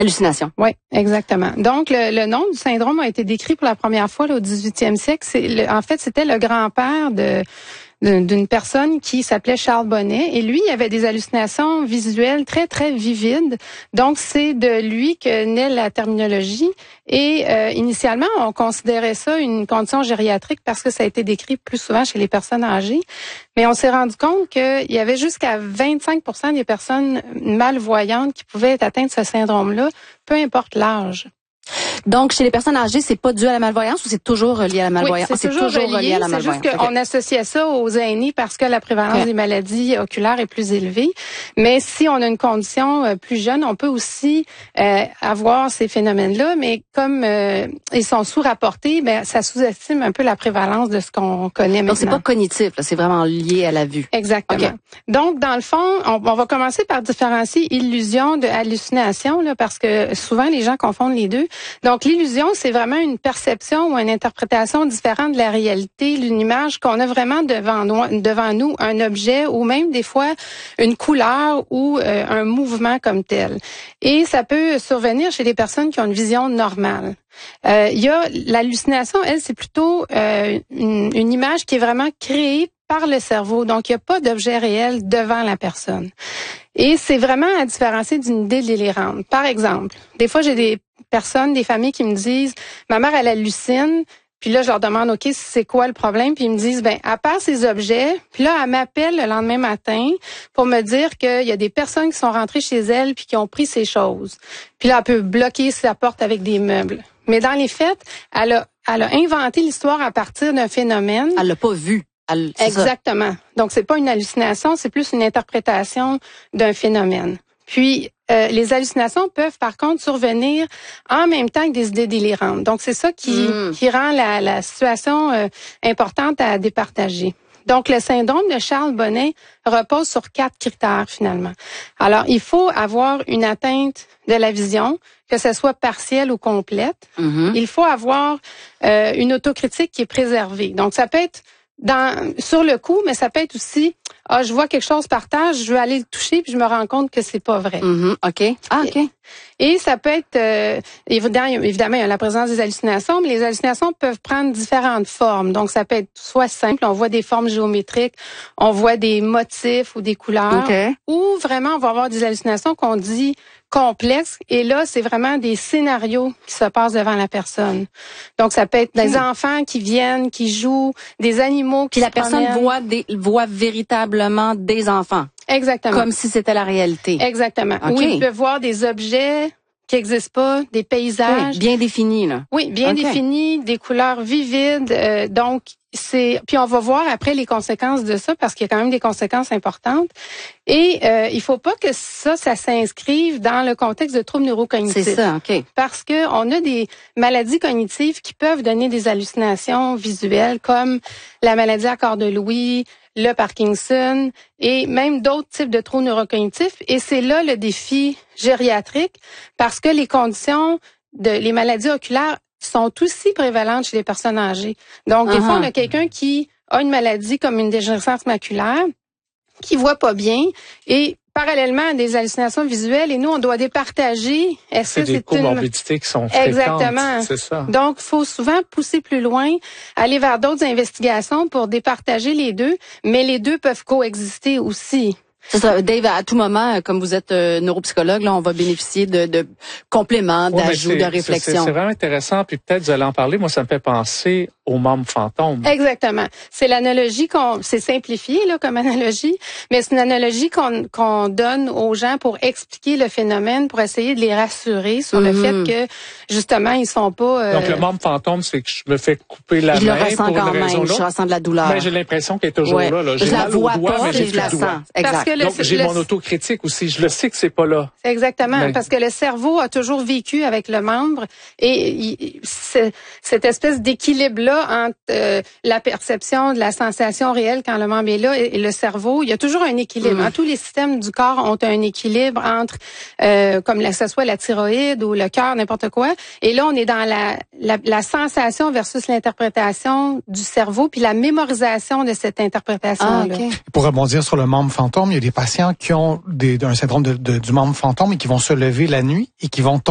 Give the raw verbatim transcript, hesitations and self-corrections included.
Hallucination. Oui, exactement. Donc, le, le nom du syndrome a été décrit pour la première fois là, au dix-huitième siècle. C'est le, en fait, c'était le grand-père de d'une personne qui s'appelait Charles Bonnet. Et lui, il avait des hallucinations visuelles très, très vivides. Donc, c'est de lui que naît la terminologie. Et euh, initialement, on considérait ça une condition gériatrique parce que ça a été décrit plus souvent chez les personnes âgées. Mais on s'est rendu compte qu'il y avait jusqu'à vingt-cinq pour cent des personnes malvoyantes qui pouvaient être atteintes de ce syndrome-là, peu importe l'âge. Donc, chez les personnes âgées, c'est pas dû à la malvoyance ou c'est toujours relié à la malvoyance? Oui, c'est, ah, toujours, toujours relié, relié à la malvoyance. C'est juste qu'on okay. associait ça aux aînés parce que la prévalence okay. des maladies oculaires est plus élevée. Mais si on a une condition euh, plus jeune, on peut aussi euh, avoir ces phénomènes-là. Mais comme euh, ils sont sous-rapportés, ben ça sous-estime un peu la prévalence de ce qu'on connaît maintenant. Donc, c'est pas cognitif, là, c'est vraiment lié à la vue. Exactement. Okay. Donc, dans le fond, on, on va commencer par différencier illusion de hallucination, là, parce que souvent, les gens confondent les deux. Donc, l'illusion, c'est vraiment une perception ou une interprétation différente de la réalité, une image qu'on a vraiment devant nous, devant nous, un objet ou même des fois une couleur ou euh, un mouvement comme tel. Et ça peut survenir chez des personnes qui ont une vision normale. Euh, il y a l'hallucination, elle, c'est plutôt euh, une, une image qui est vraiment créée par le cerveau. Donc, il n'y a pas d'objet réel devant la personne. Et c'est vraiment à différencier d'une idée délirante. Par exemple, des fois, j'ai des personnes, des familles qui me disent « Ma mère, elle hallucine. » Puis là, je leur demande « OK, c'est quoi le problème? » Puis ils me disent « Ben, à part ces objets, puis là, elle m'appelle le lendemain matin pour me dire qu'il y a des personnes qui sont rentrées chez elle puis qui ont pris ces choses. Puis là, elle peut bloquer sa porte avec des meubles. Mais dans les faits, elle a, elle a inventé l'histoire à partir d'un phénomène. Elle l'a pas vu. Elle, Exactement. Ça. Donc, c'est pas une hallucination, c'est plus une interprétation d'un phénomène. Puis, euh, les hallucinations peuvent, par contre, survenir en même temps que des idées délirantes. Donc, c'est ça qui, mmh. qui rend la, la situation euh, importante à départager. Donc, le syndrome de Charles Bonnet repose sur quatre critères, finalement. Alors, il faut avoir une atteinte de la vision, que ce soit partielle ou complète. Mmh. Il faut avoir euh, une autocritique qui est préservée. Donc, ça peut être dans sur le coup, mais ça peut être aussi ah je vois quelque chose par terre, je veux aller le toucher puis je me rends compte que c'est pas vrai. Mm-hmm, ok. Ah ok. Et, et ça peut être euh, évidemment, évidemment il y a la présence des hallucinations, mais les hallucinations peuvent prendre différentes formes. Donc ça peut être soit simple, on voit des formes géométriques, on voit des motifs ou des couleurs, okay. ou vraiment on va avoir des hallucinations qu'on dit complexes. Et là, c'est vraiment des scénarios qui se passent devant la personne. Donc, ça peut être des mmh. enfants qui viennent, qui jouent, des animaux qui Puis la personne promènent. voit des voit véritablement des enfants. Exactement. Comme si c'était la réalité. Exactement. Okay. Oui, ils peuvent voir des objets qui n'existent pas, des paysages. Oui, bien définis, là. Oui, bien okay. définis, des couleurs vivides. Euh, donc, c'est puis on va voir après les conséquences de ça parce qu'il y a quand même des conséquences importantes. Et euh, il faut pas que ça, ça s'inscrive dans le contexte de troubles neurocognitifs. C'est ça, ok. Parce que on a des maladies cognitives qui peuvent donner des hallucinations visuelles, comme la maladie à corps de Lewy, le Parkinson et même d'autres types de troubles neurocognitifs. Et c'est là le défi gériatrique parce que les conditions de les maladies oculaires sont aussi prévalentes chez les personnes âgées. Donc, des uh-huh. fois, on a quelqu'un qui a une maladie comme une dégénérescence maculaire, qui voit pas bien, et parallèlement à des hallucinations visuelles, et nous, on doit départager. Est-ce c'est que des c'est comorbidités une... qui sont fréquentes. Exactement. C'est ça. Donc, il faut souvent pousser plus loin, aller vers d'autres investigations pour départager les deux, mais les deux peuvent coexister aussi. C'est ça, Dave, à tout moment, comme vous êtes euh, neuropsychologue, là, on va bénéficier de, de compléments, ouais, d'ajouts, de réflexions. C'est, c'est vraiment intéressant, puis peut-être vous allez en parler. Moi, ça me fait penser aux membres fantômes. Exactement. C'est l'analogie qu'on, c'est simplifié là comme analogie, mais c'est une analogie qu'on qu'on donne aux gens pour expliquer le phénomène, pour essayer de les rassurer sur mm-hmm. le fait que justement ils sont pas. Euh... Donc le membre fantôme, c'est que je me fais couper la je main le ressens pour quand une raison même, là. Je ressens de la douleur. Mais j'ai l'impression qu'elle est toujours ouais. là. là. J'ai je la vois doigt, pas, mais j'ai je la sens. Exact. Parce que le, Donc j'ai le... mon autocritique aussi. Je le sais que c'est pas là. Exactement, mais... parce que le cerveau a toujours vécu avec le membre et il, cette espèce d'équilibre-là entre euh, la perception de la sensation réelle quand le membre est là et, et le cerveau, il y a toujours un équilibre. Mmh. Hein, tous les systèmes du corps ont un équilibre entre, euh, comme que ce soit la thyroïde ou le cœur, n'importe quoi. Et là, on est dans la, la, la sensation versus l'interprétation du cerveau puis la mémorisation de cette interprétation-là. Ah, okay. Pour rebondir sur le membre fantôme, il y a des patients qui ont des, un syndrome de, de, du membre fantôme et qui vont se lever la nuit et qui vont tomber